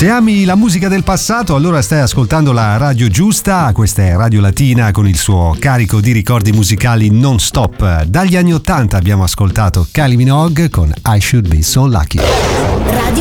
Se ami la musica del passato, allora stai ascoltando la radio giusta. Questa è Radio Latina con il suo carico di ricordi musicali non stop. Dagli anni '80 abbiamo ascoltato Kylie Minogue con I Should Be So Lucky. Radio